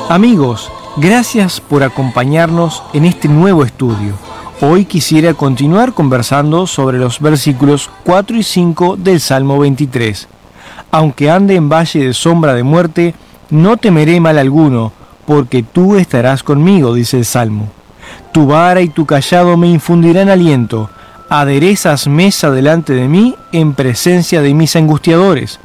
Amigos, gracias por acompañarnos en este nuevo estudio. Hoy quisiera continuar conversando sobre los versículos 4 y 5 del Salmo 23. Aunque ande en valle de sombra de muerte, no temeré mal alguno, porque tú estarás conmigo, dice el Salmo. Tu vara y tu cayado me infundirán aliento. Aderezas mesa delante de mí en presencia de mis angustiadores.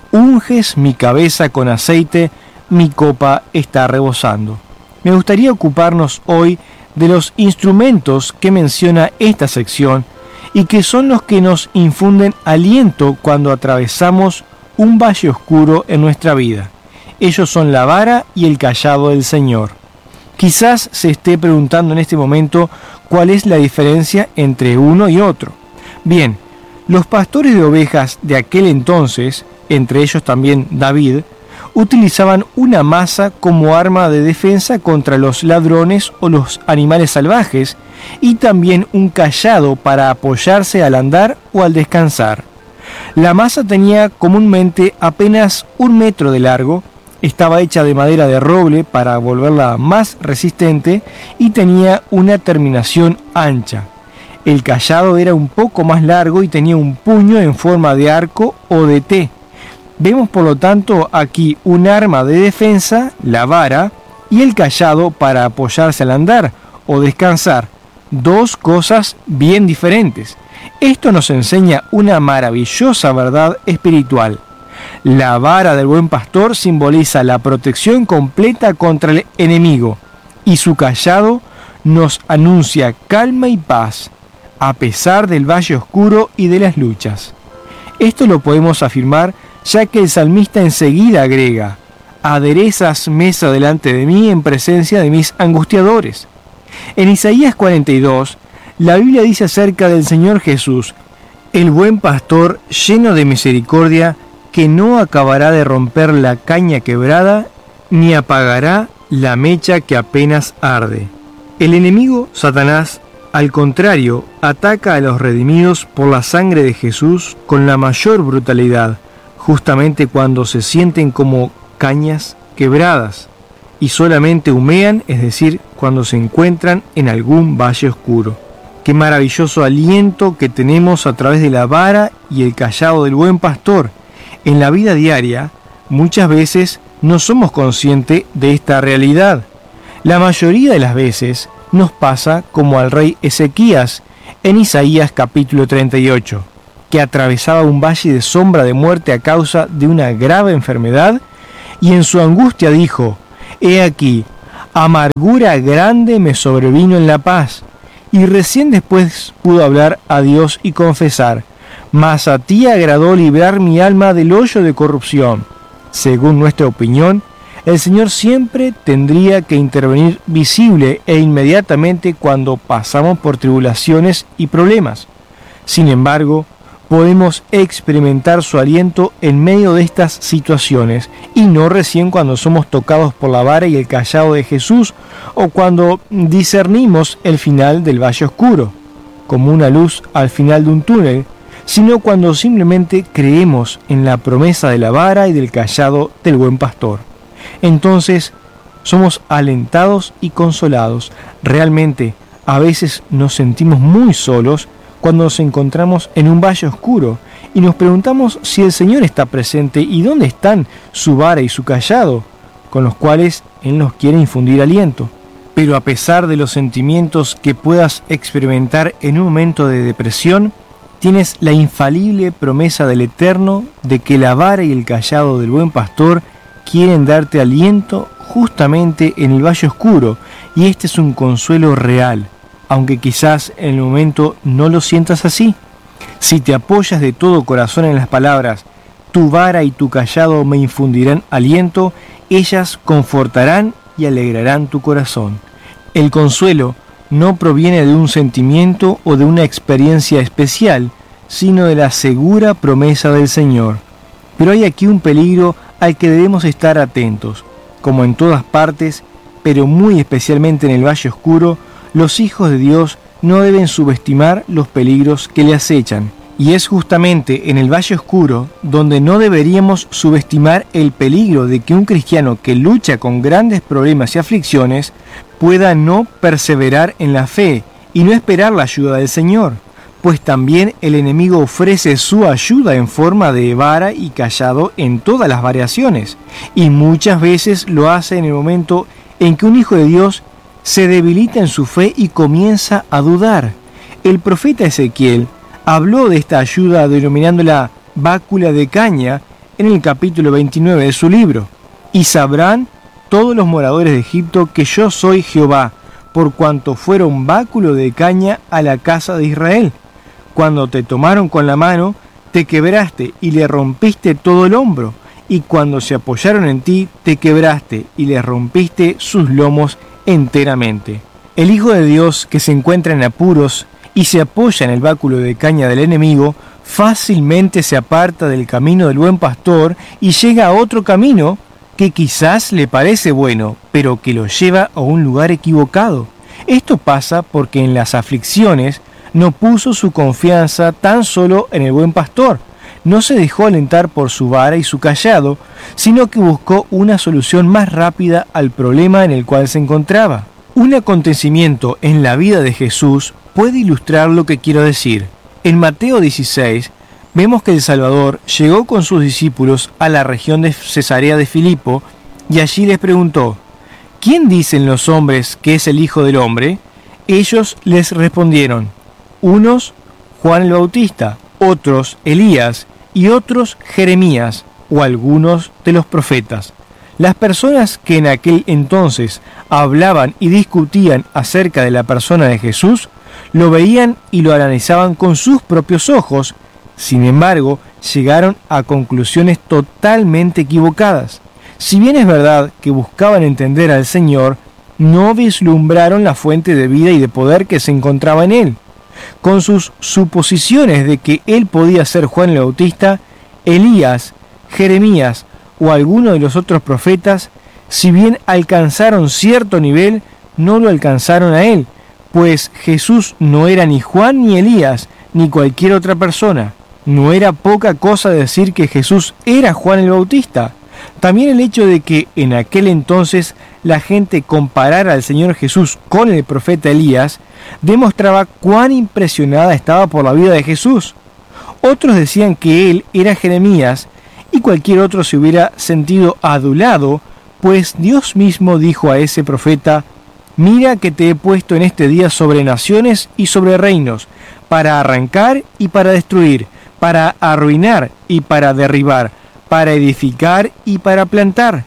Unges mi cabeza con aceite, mi copa está rebosando. Me gustaría ocuparnos hoy de los instrumentos que menciona esta sección y que son los que nos infunden aliento cuando atravesamos un valle oscuro en nuestra vida. Ellos son la vara y el cayado del Señor. Quizás se esté preguntando en este momento cuál es la diferencia entre uno y otro. Bien, los pastores de ovejas de aquel entonces, entre ellos también David, utilizaban una maza como arma de defensa contra los ladrones o los animales salvajes y también un cayado para apoyarse al andar o al descansar. La maza tenía comúnmente apenas 1 metro de largo, estaba hecha de madera de roble para volverla más resistente y tenía una terminación ancha. El cayado era un poco más largo y tenía un puño en forma de arco o de T. Vemos por lo tanto aquí un arma de defensa, la vara, y el cayado para apoyarse al andar o descansar, dos cosas bien diferentes. Esto nos enseña una maravillosa verdad espiritual. La vara del buen pastor simboliza la protección completa contra el enemigo y su cayado nos anuncia calma y paz a pesar del valle oscuro y de las luchas. Esto lo podemos afirmar ya que el salmista enseguida agrega: aderezas mesa delante de mí en presencia de mis angustiadores. En Isaías 42, la Biblia dice acerca del Señor Jesús: el buen pastor lleno de misericordia, que no acabará de romper la caña quebrada, ni apagará la mecha que apenas arde. El enemigo, Satanás, al contrario, ataca a los redimidos por la sangre de Jesús con la mayor brutalidad, justamente cuando se sienten como cañas quebradas y solamente humean, es decir, cuando se encuentran en algún valle oscuro. Qué maravilloso aliento que tenemos a través de la vara y el cayado del buen pastor. En la vida diaria, muchas veces no somos conscientes de esta realidad. La mayoría de las veces nos pasa como al rey Ezequías en Isaías capítulo 38, que atravesaba un valle de sombra de muerte a causa de una grave enfermedad, y en su angustia dijo: he aquí, amargura grande me sobrevino en la paz, y recién después pudo hablar a Dios y confesar: mas a ti agradó librar mi alma del hoyo de corrupción. Según nuestra opinión, el Señor siempre tendría que intervenir visible e inmediatamente cuando pasamos por tribulaciones y problemas. Sin embargo, podemos experimentar su aliento en medio de estas situaciones y no recién cuando somos tocados por la vara y el cayado de Jesús o cuando discernimos el final del valle oscuro, como una luz al final de un túnel, sino cuando simplemente creemos en la promesa de la vara y del cayado del buen pastor. Entonces somos alentados y consolados. Realmente a veces nos sentimos muy solos cuando nos encontramos en un valle oscuro y nos preguntamos si el Señor está presente y dónde están su vara y su cayado, con los cuales Él nos quiere infundir aliento. Pero a pesar de los sentimientos que puedas experimentar en un momento de depresión, tienes la infalible promesa del Eterno de que la vara y el cayado del buen pastor quieren darte aliento justamente en el valle oscuro, y este es un consuelo real, aunque quizás en el momento no lo sientas así. Si te apoyas de todo corazón en las palabras: tu vara y tu cayado me infundirán aliento, ellas confortarán y alegrarán tu corazón. El consuelo no proviene de un sentimiento o de una experiencia especial, sino de la segura promesa del Señor. Pero hay aquí un peligro al que debemos estar atentos. Como en todas partes, pero muy especialmente en el valle oscuro, los hijos de Dios no deben subestimar los peligros que le acechan. Y es justamente en el valle oscuro donde no deberíamos subestimar el peligro de que un cristiano que lucha con grandes problemas y aflicciones pueda no perseverar en la fe y no esperar la ayuda del Señor, pues también el enemigo ofrece su ayuda en forma de vara y cayado en todas las variaciones, y muchas veces lo hace en el momento en que un hijo de Dios se debilita en su fe y comienza a dudar. El profeta Ezequiel habló de esta ayuda denominándola bácula de caña en el capítulo 29 de su libro. Y sabrán todos los moradores de Egipto que yo soy Jehová, por cuanto fueron báculo de caña a la casa de Israel. Cuando te tomaron con la mano, te quebraste y le rompiste todo el hombro, y cuando se apoyaron en ti, te quebraste y le rompiste sus lomos enteramente. El Hijo de Dios que se encuentra en apuros y se apoya en el báculo de caña del enemigo, fácilmente se aparta del camino del buen pastor y llega a otro camino que quizás le parece bueno, pero que lo lleva a un lugar equivocado. Esto pasa porque en las aflicciones no puso su confianza tan solo en el buen pastor, no se dejó alentar por su vara y su cayado, sino que buscó una solución más rápida al problema en el cual se encontraba. Un acontecimiento en la vida de Jesús puede ilustrar lo que quiero decir. En Mateo 16 vemos que el Salvador llegó con sus discípulos a la región de Cesarea de Filipo y allí les preguntó: ¿quién dicen los hombres que es el Hijo del Hombre? Ellos les respondieron: unos Juan el Bautista, otros Elías y otros Jeremías o algunos de los profetas. Las personas que en aquel entonces hablaban y discutían acerca de la persona de Jesús lo veían y lo analizaban con sus propios ojos. Sin embargo, llegaron a conclusiones totalmente equivocadas. Si bien es verdad que buscaban entender al Señor, no vislumbraron la fuente de vida y de poder que se encontraba en Él. Con sus suposiciones de que Él podía ser Juan el Bautista, Elías, Jeremías o alguno de los otros profetas, si bien alcanzaron cierto nivel, no lo alcanzaron a Él, pues Jesús no era ni Juan ni Elías, ni cualquier otra persona. No era poca cosa decir que Jesús era Juan el Bautista. También el hecho de que en aquel entonces la gente comparara al Señor Jesús con el profeta Elías demostraba cuán impresionada estaba por la vida de Jesús. Otros decían que él era Jeremías y cualquier otro se hubiera sentido adulado, pues Dios mismo dijo a ese profeta: mira que te he puesto en este día sobre naciones y sobre reinos, para arrancar y para destruir, para arruinar y para derribar, para edificar y para plantar.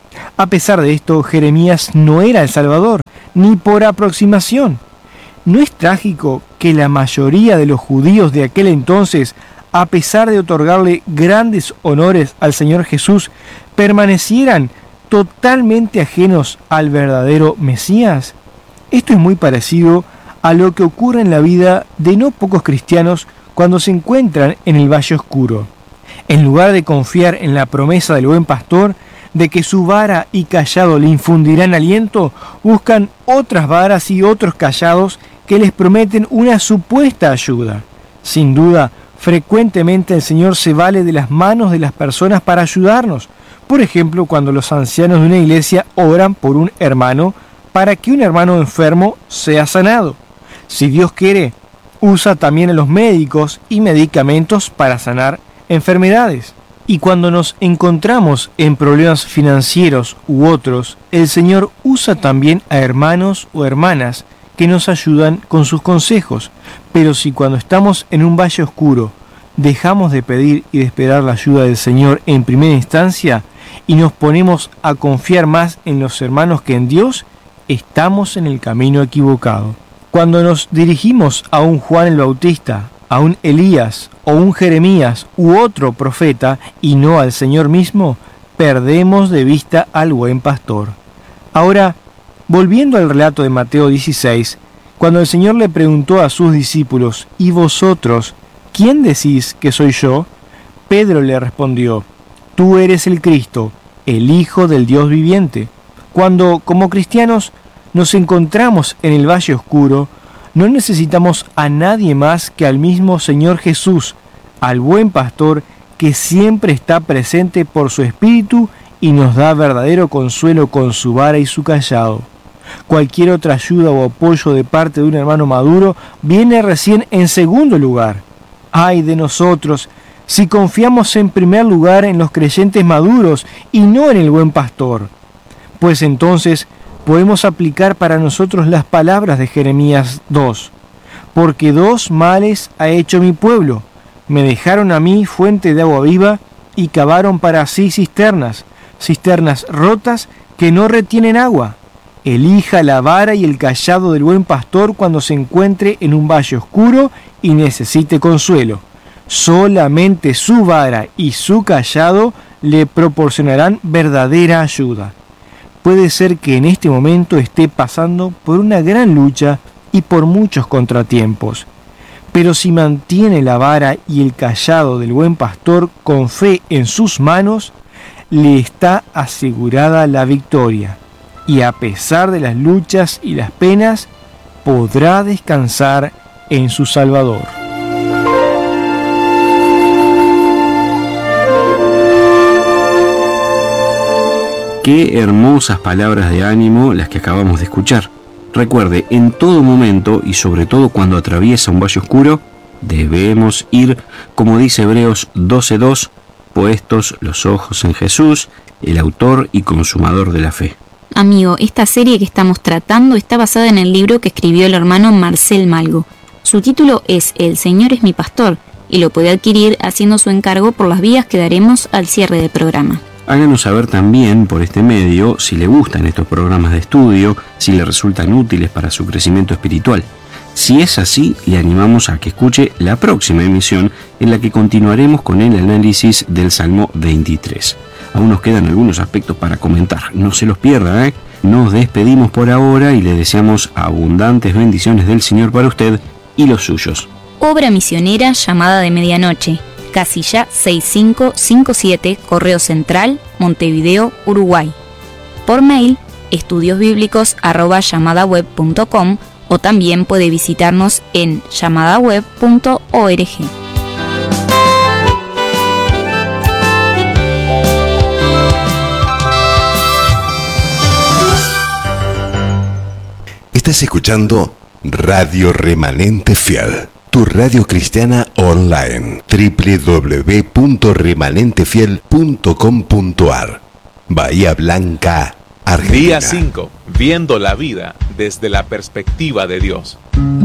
A pesar de esto, Jeremías no era el Salvador, ni por aproximación. ¿No es trágico que la mayoría de los judíos de aquel entonces, a pesar de otorgarle grandes honores al Señor Jesús, permanecieran totalmente ajenos al verdadero Mesías? Esto es muy parecido a lo que ocurre en la vida de no pocos cristianos cuando se encuentran en el valle oscuro. En lugar de confiar en la promesa del buen pastor de que su vara y cayado le infundirán aliento, buscan otras varas y otros callados que les prometen una supuesta ayuda. Sin duda, frecuentemente el Señor se vale de las manos de las personas para ayudarnos. Por ejemplo, cuando los ancianos de una iglesia oran por un hermano para que un hermano enfermo sea sanado. Si Dios quiere, usa también a los médicos y medicamentos para sanar enfermedades. Y cuando nos encontramos en problemas financieros u otros, el Señor usa también a hermanos o hermanas que nos ayudan con sus consejos. Pero si cuando estamos en un valle oscuro dejamos de pedir y de esperar la ayuda del Señor en primera instancia y nos ponemos a confiar más en los hermanos que en Dios, estamos en el camino equivocado. Cuando nos dirigimos a un Juan el Bautista, a un Elías o un Jeremías u otro profeta y no al Señor mismo, perdemos de vista al buen pastor. Ahora, volviendo al relato de Mateo 16, cuando el Señor le preguntó a sus discípulos: ¿y vosotros, quién decís que soy yo? Pedro le respondió: tú eres el Cristo, el Hijo del Dios viviente. Cuando, como cristianos, nos encontramos en el valle oscuro, No necesitamos a nadie más que al mismo Señor Jesús, al buen pastor que siempre está presente por su espíritu y nos da verdadero consuelo con su vara y su cayado. Cualquier otra ayuda o apoyo de parte de un hermano maduro viene recién en segundo lugar. ¡Ay de nosotros si confiamos en primer lugar en los creyentes maduros y no en el buen pastor! Pues entonces podemos aplicar para nosotros las palabras de Jeremías 2. Porque 2 males ha hecho mi pueblo. Me dejaron a mí fuente de agua viva y cavaron para sí cisternas rotas que no retienen agua. Elija la vara y el cayado del buen pastor cuando se encuentre en un valle oscuro y necesite consuelo. Solamente su vara y su cayado le proporcionarán verdadera ayuda. Puede ser que en este momento esté pasando por una gran lucha y por muchos contratiempos. Pero si mantiene la vara y el cayado del buen pastor con fe en sus manos, le está asegurada la victoria. Y a pesar de las luchas y las penas, podrá descansar en su Salvador. Qué hermosas palabras de ánimo las que acabamos de escuchar. Recuerde, en todo momento y sobre todo cuando atraviesa un valle oscuro, debemos ir, como dice Hebreos 12:2, puestos los ojos en Jesús, el autor y consumador de la fe. Amigo, esta serie que estamos tratando está basada en el libro que escribió el hermano Marcel Malgo. Su título es El Señor es mi pastor y lo puede adquirir haciendo su encargo por las vías que daremos al cierre del programa. Háganos saber también por este medio si le gustan estos programas de estudio, si le resultan útiles para su crecimiento espiritual. Si es así, le animamos a que escuche la próxima emisión en la que continuaremos con el análisis del Salmo 23. Aún nos quedan algunos aspectos para comentar, no se los pierda, ¿eh? Nos despedimos por ahora y le deseamos abundantes bendiciones del Señor para usted y los suyos. Obra misionera Llamada de Medianoche. Casilla 6557, Correo Central, Montevideo, Uruguay. Por mail, estudiosbiblicos@llamadaweb.com o también puede visitarnos en llamadaweb.org. Estás escuchando Radio Remanente Fiel, tu radio cristiana online, www.remanentefiel.com.ar. Bahía Blanca, Argentina. Día 5. Viendo la vida desde la perspectiva de Dios.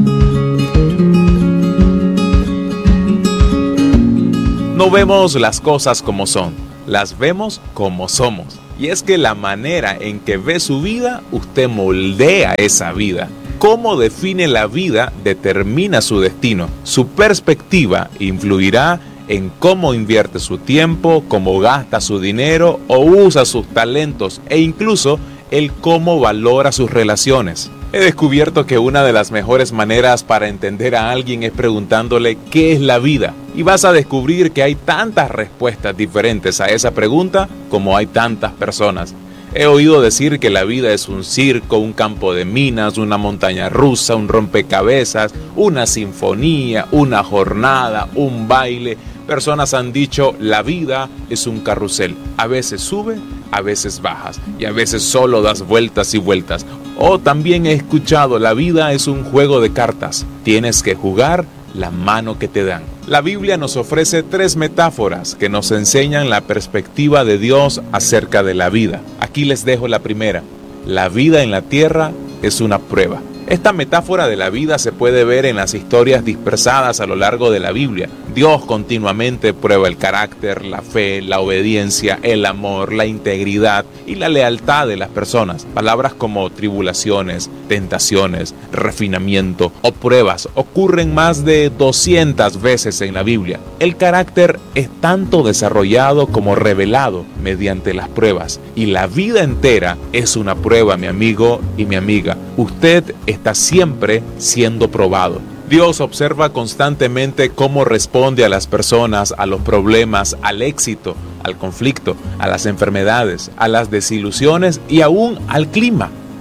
No vemos las cosas como son, las vemos como somos. Y es que la manera en que ve su vida, usted moldea esa vida. Cómo define la vida determina su destino. Su perspectiva influirá en cómo invierte su tiempo, cómo gasta su dinero o usa sus talentos e incluso el cómo valora sus relaciones. He descubierto que una de las mejores maneras para entender a alguien es preguntándole ¿qué es la vida? Y vas a descubrir que hay tantas respuestas diferentes a esa pregunta como hay tantas personas. He oído decir que la vida es un circo, un campo de minas, una montaña rusa, un rompecabezas, una sinfonía, una jornada, un baile. Personas han dicho la vida es un carrusel. A veces sube, a veces bajas y a veces solo das vueltas y vueltas. O también he escuchado la vida es un juego de cartas. Tienes que jugar la mano que te dan. La Biblia nos ofrece 3 metáforas que nos enseñan la perspectiva de Dios acerca de la vida. Aquí les dejo la primera. La vida en la tierra es una prueba. Esta metáfora de la vida se puede ver en las historias dispersadas a lo largo de la Biblia. Dios continuamente prueba el carácter, la fe, la obediencia, el amor, la integridad y la lealtad de las personas. Palabras como tribulaciones, tentaciones, refinamiento o pruebas ocurren más de 200 veces en la Biblia. El carácter es tanto desarrollado como revelado mediante las pruebas. Y la vida entera es una prueba, mi amigo y mi amiga. Usted está siempre siendo probado. Dios observa constantemente cómo responde a las personas, a los problemas, al éxito, al conflicto, a las enfermedades, a las desilusiones y aún al clima.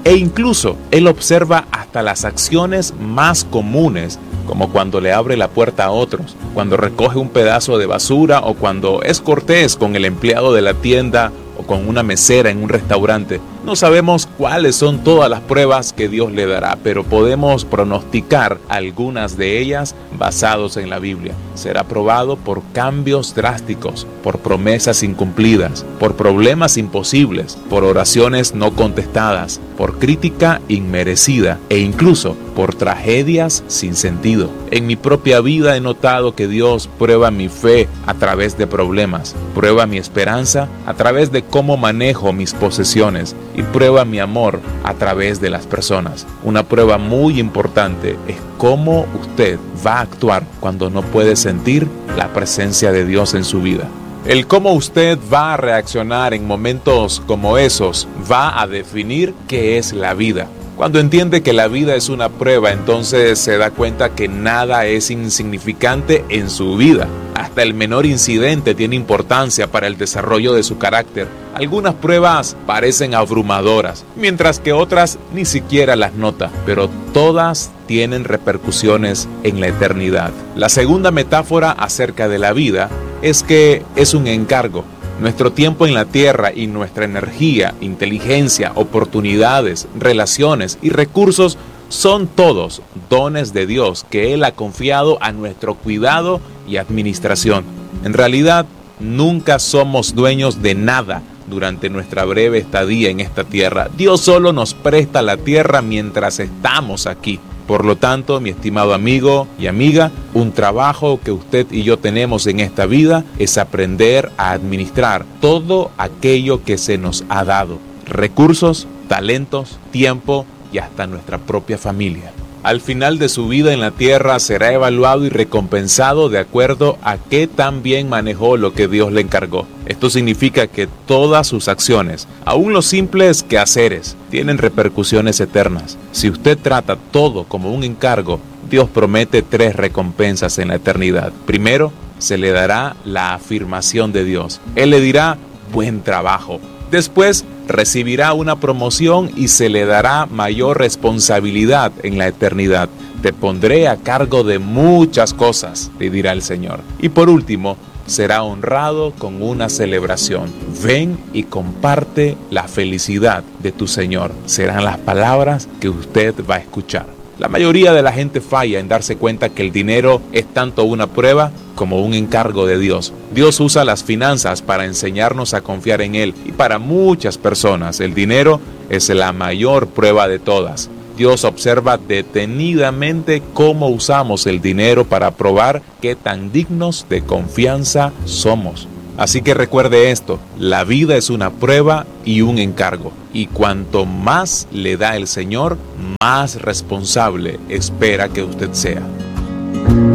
E incluso Él observa hasta las acciones más comunes, como cuando le abre la puerta a otros, cuando recoge un pedazo de basura o cuando es cortés con el empleado de la tienda o con una mesera en un restaurante. No sabemos cuáles son todas las pruebas que Dios le dará, pero podemos pronosticar algunas de ellas basados en la Biblia. Será probado por cambios drásticos, por promesas incumplidas, por problemas imposibles, por oraciones no contestadas, por crítica inmerecida e incluso por tragedias sin sentido. En mi propia vida he notado que Dios prueba mi fe a través de problemas, prueba mi esperanza a través de cómo manejo mis posesiones y prueba mi amor a través de las personas. Una prueba muy importante es cómo usted va a actuar cuando no puede sentir la presencia de Dios en su vida. El cómo usted va a reaccionar en momentos como esos va a definir qué es la vida. Cuando entiende que la vida es una prueba, entonces se da cuenta que nada es insignificante en su vida. Hasta el menor incidente tiene importancia para el desarrollo de su carácter. Algunas pruebas parecen abrumadoras, mientras que otras ni siquiera las nota, pero todas tienen repercusiones en la eternidad. La segunda metáfora acerca de la vida es que es un encargo. Nuestro tiempo en la tierra y nuestra energía, inteligencia, oportunidades, relaciones y recursos son todos dones de Dios que Él ha confiado a nuestro cuidado y administración. En realidad, nunca somos dueños de nada durante nuestra breve estadía en esta tierra. Dios solo nos presta la tierra mientras estamos aquí. Por lo tanto, mi estimado amigo y amiga, un trabajo que usted y yo tenemos en esta vida es aprender a administrar todo aquello que se nos ha dado. Recursos, talentos, tiempo y hasta nuestra propia familia. Al final de su vida en la tierra será evaluado y recompensado de acuerdo a qué tan bien manejó lo que Dios le encargó. Esto significa que todas sus acciones, aun los simples quehaceres, tienen repercusiones eternas. Si usted trata todo como un encargo, Dios promete 3 recompensas en la eternidad. Primero, se le dará la afirmación de Dios. Él le dirá, buen trabajo. Después, recibirá una promoción y se le dará mayor responsabilidad en la eternidad. Te pondré a cargo de muchas cosas, le dirá el Señor. Y por último, será honrado con una celebración. Ven y comparte la felicidad de tu Señor. Serán las palabras que usted va a escuchar. La mayoría de la gente falla en darse cuenta que el dinero es tanto una prueba como un encargo de Dios. Dios usa las finanzas para enseñarnos a confiar en Él y para muchas personas el dinero es la mayor prueba de todas. Dios observa detenidamente cómo usamos el dinero para probar qué tan dignos de confianza somos. Así que recuerde esto, la vida es una prueba y un encargo. Y cuanto más le da el Señor, más responsable espera que usted sea.